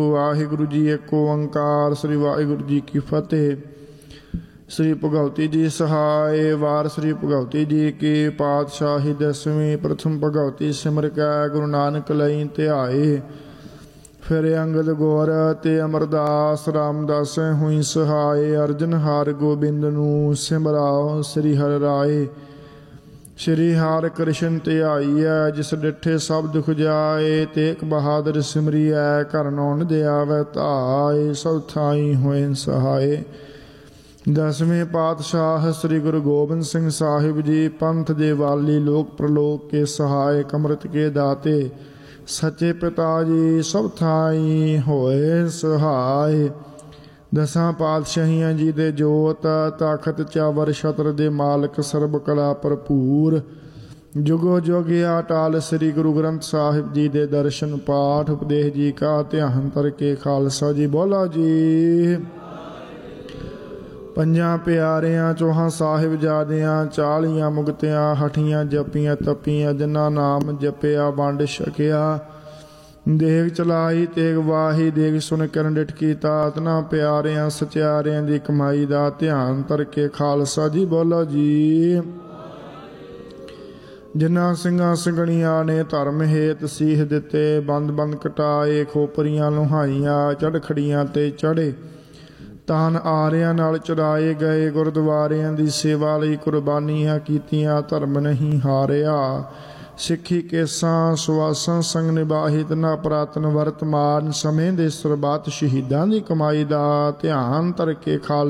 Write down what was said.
ਵਾਹਿਗੁਰੂ ਜੀ ਏਕ ਓੰਕਾਰ। ਸ੍ਰੀ ਵਾਹਿਗੁਰੂ ਜੀ ਕੀ ਫਤਿਹ। श्री भगवती जी सहाय। वार श्री भगवती जी की पातशाही 10वीं। प्रथम भगवती सिमर कै गुरु नानक लई ध्याए। फिर अंगद गौर ते अमरदास रामदास हुई सहाय। अर्जन हार गोबिंद नू सिमराओ श्री हर राय। श्री हर कृष्ण ध्याईऐ जिस डिठे सब दुख जाए। तेक बहादुर सिमरिऐ घर नौन दे आवै धाए। सब थाई होए सहाय। 10वें पातशाह श्री गुरु गोबिंद सिंह साहिब जी पंथ दे वाली लोक प्रलोक के सहायक अमृत के दाते सच्चे पिता जी सब थाई होए सहाय। 10 पातशाहियां जी दे जोत ताकत चावर छत्र दे मालक सर्ब कला भरपूर। जुगो जुग अटाल श्री गुरु ग्रंथ साहिब जी दे दर्शन पाठ उपदेश जी का ध्यान करके खालसा जी बोला जी। ਪੰਜਾਂ ਪਿਆਰਿਆਂ ਚੌਹਾਂ ਸਾਹਿਬਜ਼ਾਦਿਆਂ 40 ਮੁਕਤਿਆਂ ਹਠੀਆਂ ਜਪੀਆਂ ਤਪੀਆਂ ਜਿਨ੍ਹਾਂ ਨਾਮ ਜਪਿਆ ਵੰਡ ਛਕਿਆ। ਦੇਗ ਚਲਾਈ ਤੇਗ ਵਾਹੀ ਦੇਗ ਸੁਣ ਕਰਨ ਡਿਠ ਕੀਤਾ। ਤਨਾ ਪਿਆਰਿਆਂ ਸਚਿਆਰਿਆਂ ਦੀ ਕਮਾਈ ਦਾ ਧਿਆਨ ਧਰਕੇ ਖਾਲਸਾ ਜੀ ਬੋਲੋ ਜੀ। ਜਿਨ੍ਹਾਂ ਸਿੰਘਾਂ ਸਿੰਘਣੀਆਂ ਨੇ ਧਰਮ ਹੇਤ ਸੀਹ ਦਿੱਤੇ ਬੰਦ ਬੰਦ ਕਟਾਏ। ਖੋਪਰੀਆਂ ਲੁਹਾਈਆਂ ਚੜਖੜੀਆਂ ਤੇ ਚੜੇ ਤਾਨ ਆਰਿਆਂ ਨਾਲ ਚੁਰਾਏ ਗਏ। ਗੁਰਦੁਆਰਿਆਂ ਦੀ ਸੇਵਾ ਲਈ ਕੁਰਬਾਨੀਆਂ ਕੀਤੀਆਂ ਧਰਮ ਨਹੀਂ ਹਾਰਿਆ। ਸਿੱਖੀ ਕੇਸਾਂ ਸੁਆਸਾਂ ਸੰਗ ਨਿਭਾਹੀ ਤਨਾ ਪੁਰਾਤਨ ਵਰਤਮਾਨ ਸਮੇਂ ਦੇ ਸਰਬੱਤ ਸ਼ਹੀਦਾਂ ਦੀ ਕਮਾਈ ਦਾ ਧਿਆਨ ਧਰ ਕੇ ਖਾਲ